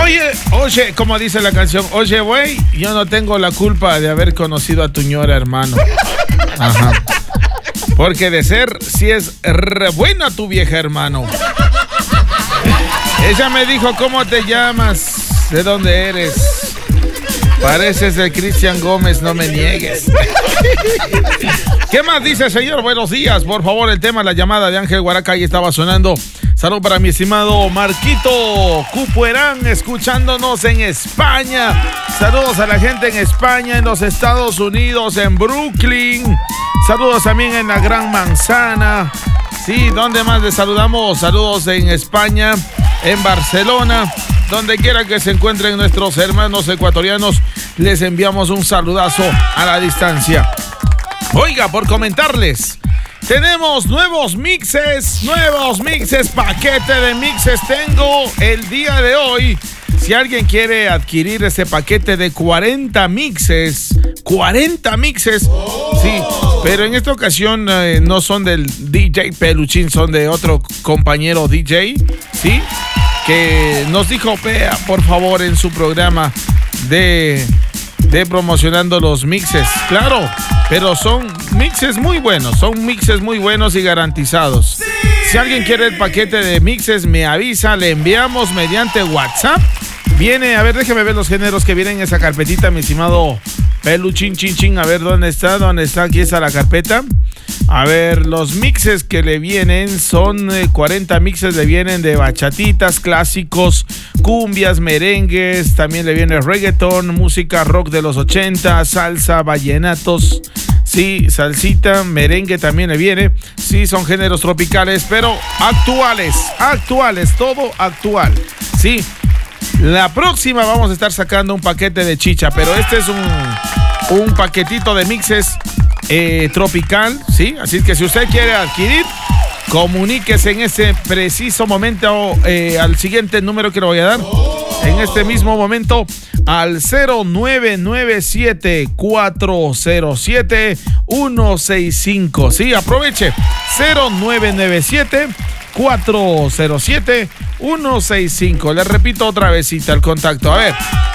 Oye, como dice la canción, oye, güey, yo no tengo la culpa de haber conocido a tu ñora, hermano. Ajá. Porque de ser, sí es re buena tu vieja, hermano. Ella me dijo, ¿cómo te llamas? ¿De dónde eres? Pareces el Cristian Gómez, no me niegues. ¿Qué más dice, señor? Buenos días. Por favor, el tema, la llamada de Ángel Guaracay estaba sonando. Salud para mi estimado Marquito Cupuerán, escuchándonos en España. Saludos a la gente en España, en los Estados Unidos, en Brooklyn. Saludos también en la Gran Manzana. Sí, ¿dónde más les saludamos? Saludos en España, en Barcelona. Donde quiera que se encuentren nuestros hermanos ecuatorianos, les enviamos un saludazo a la distancia. Oiga, por comentarles, tenemos nuevos mixes, paquete de mixes tengo el día de hoy. Si alguien quiere adquirir este paquete de 40 mixes, sí, pero en esta ocasión no son del DJ Peluchín, son de otro compañero DJ, ¿sí? Que nos dijo, vea, por favor, en su programa de promocionando los mixes. Claro, pero son mixes muy buenos y garantizados. Si alguien quiere el paquete de mixes, me avisa, le enviamos mediante WhatsApp. Viene, a ver, déjeme ver los géneros que vienen en esa carpetita, mi estimado Peluchín, chin. A ver, ¿dónde está? Aquí está la carpeta. A ver, los mixes que le vienen son 40 mixes, le vienen de bachatitas, clásicos, cumbias, merengues, también le viene reggaetón, música rock de los 80, salsa, vallenatos, sí, salsita, merengue también le viene, sí, son géneros tropicales, pero actuales, todo actual, sí. La próxima vamos a estar sacando un paquete de chicha, pero este es un paquetito de mixes tropical, ¿sí? Así que si usted quiere adquirir, comuníquese en ese preciso momento al siguiente número que le voy a dar. En este mismo momento al 0997-407-165. Sí, aproveche. 0997-407-165. Le repito otra vezita el contacto. A ver.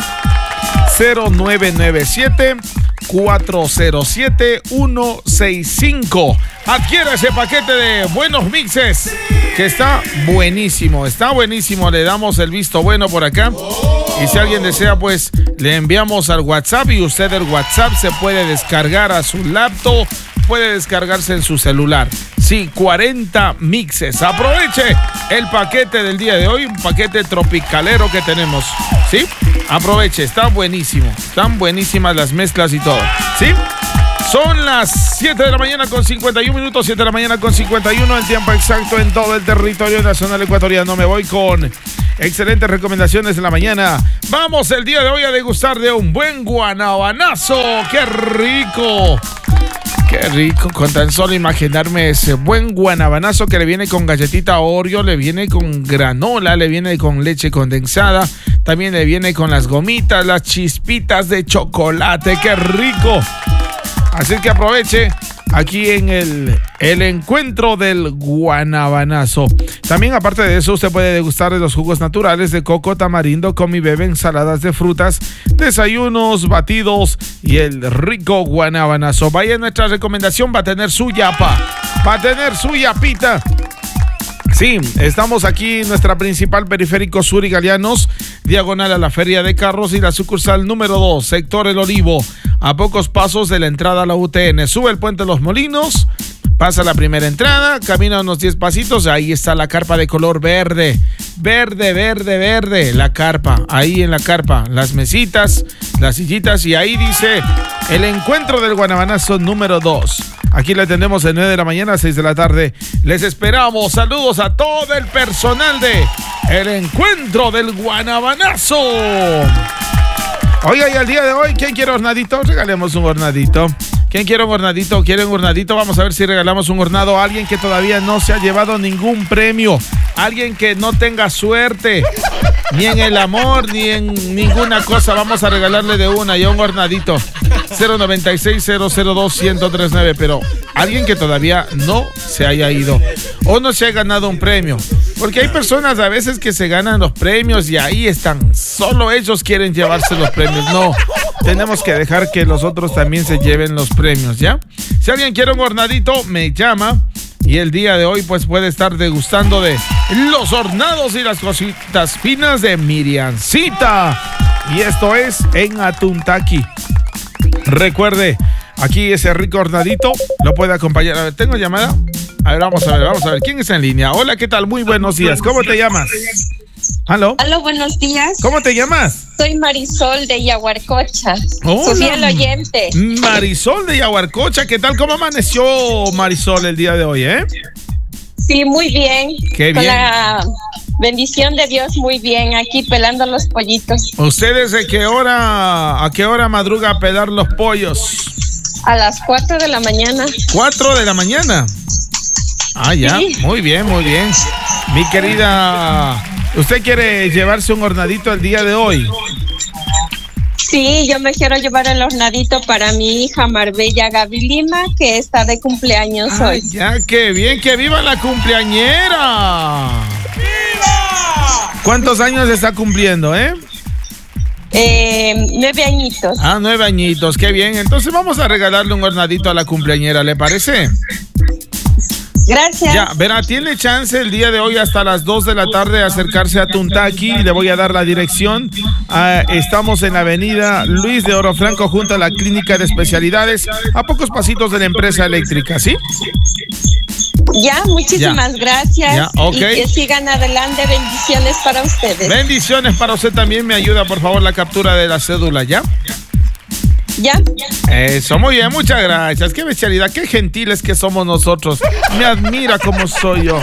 0997-407-165. Adquiere ese paquete de buenos mixes que está buenísimo. Le damos el visto bueno por acá. Y si alguien desea, pues le enviamos al WhatsApp y usted el WhatsApp se puede descargar a su laptop, puede descargarse en su celular. Sí, 40 mixes. Aproveche el paquete del día de hoy, un paquete tropicalero que tenemos. ¿Sí? Aproveche, está buenísimo. Están buenísimas las mezclas y todo. ¿Sí? Son las 7 de la mañana con 51 minutos, 7 de la mañana con 51, el tiempo exacto en todo el territorio nacional ecuatoriano. Me voy con excelentes recomendaciones en la mañana. Vamos el día de hoy a degustar de un buen guanabanazo. ¡Qué rico! Qué rico, con tan solo imaginarme ese buen guanabanazo que le viene con galletita Oreo, le viene con granola, le viene con leche condensada, también le viene con las gomitas, las chispitas de chocolate. ¡Qué rico! Así que aproveche aquí en el encuentro del guanabanazo. También, aparte de eso, usted puede degustar de los jugos naturales de coco, tamarindo, come y bebe, ensaladas de frutas, desayunos, batidos y el rico guanabanazo. Vaya, nuestra recomendación va a tener su yapa, va a tener su yapita. Sí, estamos aquí en nuestra principal periférico sur y Galeanos, diagonal a la Feria de Carros y la sucursal número 2, sector El Olivo, a pocos pasos de la entrada a la UTN. Sube el puente Los Molinos, pasa la primera entrada, camina unos 10 pasitos, ahí está la carpa de color verde, la carpa, ahí en la carpa, las mesitas, las sillitas, y ahí dice el encuentro del guanabanazo número 2. Aquí le atendemos de 9 de la mañana a 6 de la tarde. Les esperamos. Saludos a todo el personal de el encuentro del guanabanazo. Oiga, y el día de hoy, ¿quién quiere hornadito? Regalemos un hornadito. ¿Quién quiere un hornadito? ¿Quieren un hornadito? Vamos a ver si regalamos un hornado a alguien que todavía no se ha llevado ningún premio. Alguien que no tenga suerte, ni en el amor, ni en ninguna cosa. Vamos a regalarle de una, ya un hornadito. 096-002-1039. Pero alguien que todavía no se haya ido o no se ha ganado un premio. Porque hay personas a veces que se ganan los premios y ahí están. Solo ellos quieren llevarse los premios. No, tenemos que dejar que los otros también se lleven los premios, ¿ya? Si alguien quiere un hornadito, me llama. Y el día de hoy pues puede estar degustando de los hornados y las cositas finas de Miriamcita. Y esto es en Atuntaqui. Recuerde, aquí ese rico hornadito lo puede acompañar. A ver, ¿tengo llamada? A ver, vamos a ver. ¿Quién está en línea? Hola, ¿qué tal? Muy buenos días. ¿Cómo te llamas? ¿Aló? Aló, buenos días. ¿Cómo te llamas? Soy Marisol de Yaguarcocha. Hola. Su fiel oyente. Marisol de Yaguarcocha, ¿qué tal? ¿Cómo amaneció Marisol el día de hoy, Sí, muy bien. Qué bien. Con la bendición de Dios, muy bien. Aquí pelando los pollitos. ¿Ustedes a qué hora madruga a pelar los pollos? A las 4 de la mañana. 4 de la mañana. Ah, ya. Sí. Muy bien, muy bien. Mi querida, ¿usted quiere llevarse un hornadito el día de hoy? Sí, yo me quiero llevar el hornadito para mi hija Marbella Gaby Lima, que está de cumpleaños hoy. Ya, qué bien, que viva la cumpleañera. ¡Viva! ¿Cuántos años está cumpliendo, 9 añitos. 9 añitos, qué bien. Entonces vamos a regalarle un hornadito a la cumpleañera, ¿le parece? Gracias. Ya, verá, tiene chance el día de hoy hasta las 2 de la tarde de acercarse a Atuntaqui. Le voy a dar la dirección. Estamos en la avenida Luis de Oro Franco, junto a la Clínica de Especialidades, a pocos pasitos de la empresa eléctrica, ¿sí? Ya, muchísimas gracias. Ya, ok. Y que sigan adelante. Bendiciones para ustedes. Bendiciones para usted también. Me ayuda, por favor, la captura de la cédula, ¿ya? ¿Ya? Eso, muy bien, muchas gracias. Qué bestialidad, qué gentiles que somos nosotros. Me admira cómo soy yo.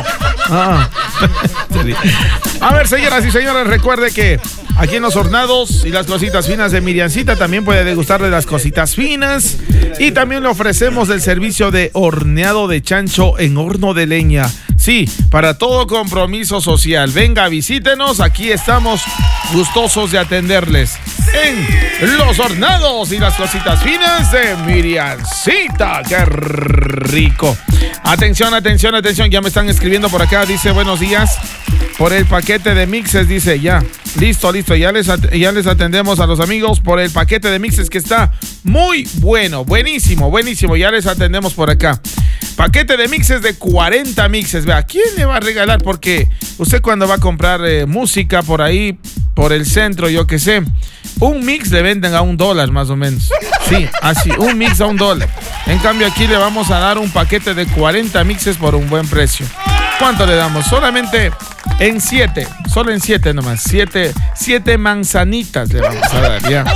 A ver, señoras y señores, recuerde que aquí en los hornados y las cositas finas de Miriamcita también puede degustar de las cositas finas. Y también le ofrecemos el servicio de horneado de chancho en horno de leña. Sí, para todo compromiso social. Venga, visítenos, aquí estamos gustosos de atenderles en los hornados y las cositas finas de Miriamcita. ¡Qué rico! Atención, atención, atención, ya me están escribiendo por acá, dice buenos días por el paquete de mixes, dice ya, listo, ya les atendemos a los amigos por el paquete de mixes que está muy bueno, buenísimo, ya les atendemos por acá. Paquete de mixes de 40 mixes, vea, ¿quién le va a regalar? Porque usted cuando va a comprar música por ahí, por el centro, yo qué sé, un mix le venden a $1 más o menos. Sí, así, un mix a $1. En cambio aquí le vamos a dar un paquete de 40 mixes por un buen precio. ¿Cuánto le damos? Solamente en 7, solo en 7 nomás. 7 manzanitas le vamos a dar, ya.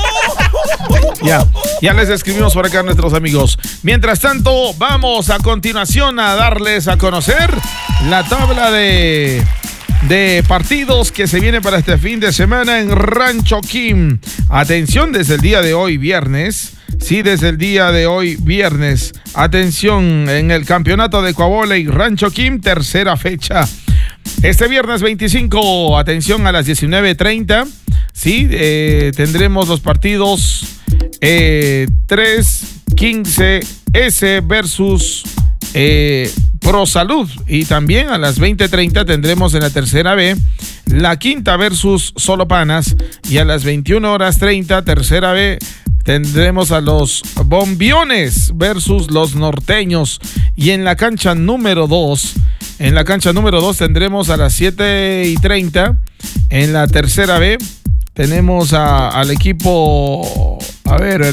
Ya les escribimos por acá a nuestros amigos. Mientras tanto, vamos a continuación a darles a conocer la tabla de partidos que se viene para este fin de semana en Rancho Kim. Atención, desde el día de hoy viernes. Sí, desde el día de hoy viernes. Atención, en el campeonato de Coahuila y Rancho Kim, tercera fecha. Este viernes 25, atención, a las 19:30. Sí, tendremos los partidos 3-15S versus Pro Salud. Y también a las 20:30 tendremos en la tercera B la quinta versus Solopanas. Y a las 21:30, tercera B, tendremos a los Bombiones versus los Norteños. Y en la cancha número 2, tendremos a las 7:30 en la tercera B. Tenemos al equipo, el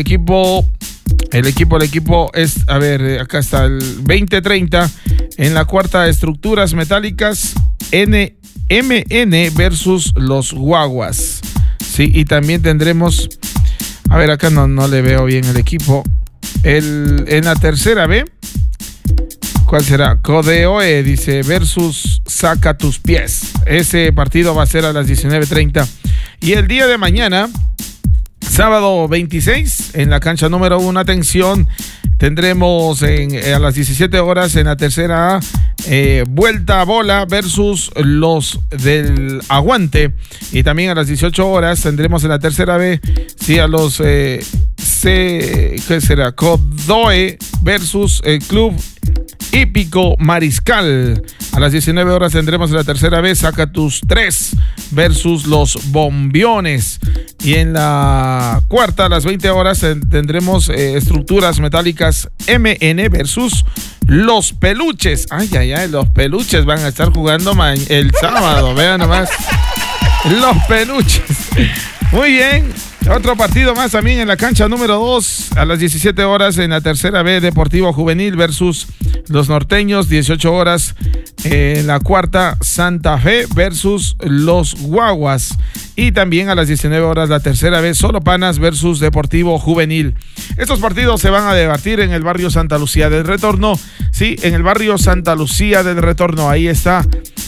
equipo es, acá está el 20:30 en la cuarta, Estructuras Metálicas NMN versus los Guaguas. Sí, y también tendremos, acá no le veo bien el equipo. En la tercera B, ¿cuál será? Codeoe, dice, versus Saca Tus Pies. Ese partido va a ser a las 19:30. Y el día de mañana, sábado 26, en la cancha número 1, atención, tendremos a las 17 horas en la tercera A, Vuelta a Bola versus los del Aguante. Y también a las 18 horas tendremos en la tercera B, sí, a los ¿qué será? Codoe versus el Club Hípico Mariscal. A las 19 horas tendremos la tercera vez Saca tus 3 versus los Bombiones. Y en la cuarta, a las 20 horas, tendremos Estructuras Metálicas MN versus los Peluches. Ay, los Peluches van a estar jugando el sábado, vean nomás. Los Peluches. Muy bien. Otro partido más también en la cancha número 2 a las 17 horas en la tercera B, Deportivo Juvenil versus los Norteños. 18 horas en la cuarta, Santa Fe versus los Guaguas. Y también a las 19 horas la tercera B, Solopanas versus Deportivo Juvenil. Estos partidos se van a debatir en el barrio Santa Lucía del Retorno. Sí, en el barrio Santa Lucía del Retorno. Ahí está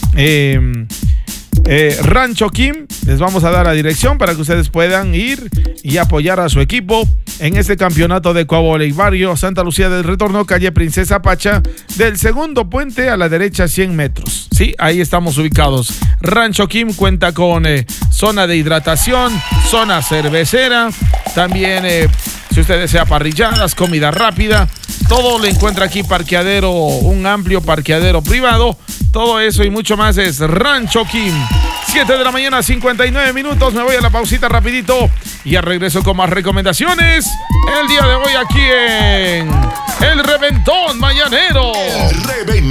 Rancho Kim. Les vamos a dar la dirección para que ustedes puedan ir y apoyar a su equipo en este campeonato de Coavoley. Barrio Santa Lucía del Retorno, calle Princesa Pacha, del segundo puente a la derecha 100 metros. Sí, ahí estamos ubicados. Rancho Kim cuenta con zona de hidratación, zona cervecera, también si usted desea parrilladas, comida rápida, todo lo encuentra aquí. Parqueadero, un amplio parqueadero privado, todo eso y mucho más es Rancho Kim. 7 de la mañana, 59 minutos. Me voy a la pausita rapidito y ya regreso con más recomendaciones el día de hoy aquí en El Reventón Mañanero. El Reventón